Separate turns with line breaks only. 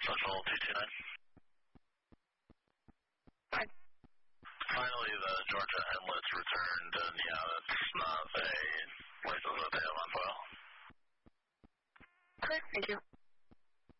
Social 229.
Fine.
Finally, the Georgia Inlet's returned, and yeah, that's not a license that they have on file.
Okay, thank you.